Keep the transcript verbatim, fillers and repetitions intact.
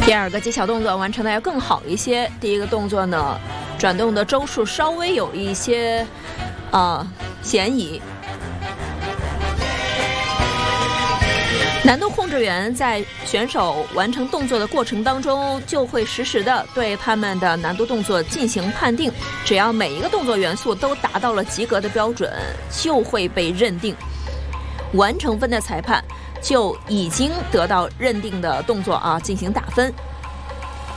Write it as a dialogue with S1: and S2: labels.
S1: 第二个技巧动作完成的要更好一些。第一个动作呢，转动的周数稍微有一些呃嫌疑。难度控制员在选手完成动作的过程当中，就会实时的对他们的难度动作进行判定。只要每一个动作元素都达到了及格的标准，就会被认定。完成分的裁判就已经得到认定的动作啊进行打分。